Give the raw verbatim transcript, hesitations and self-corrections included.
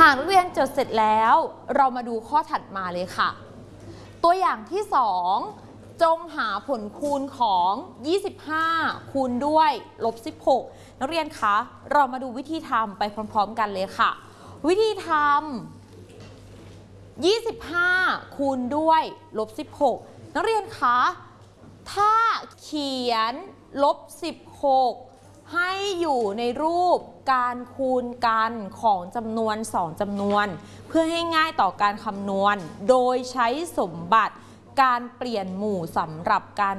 ากนักเรียนจดเสร็จแล้วเรามาดูข้อถัดมาเลยค่ะตัวอย่างที่สองจงหาผลคูณของยี่สิบห้าคูณด้วยลบสิบหกนักเรียนคะเรามาดูวิธีทำไปพร้อมๆกันเลยค่ะวิธีทำยี่สิบห้าคูณด้วยลบสิบหกนักเรียนคะถ้าเขียนลบสิบหกให้อยู่ในรูปการคูณกันของจำนวนสองจำนวนเพื่อให้ง่ายต่อการคำนวณโดยใช้สมบัติการเปลี่ยนหมู่สำหรับการ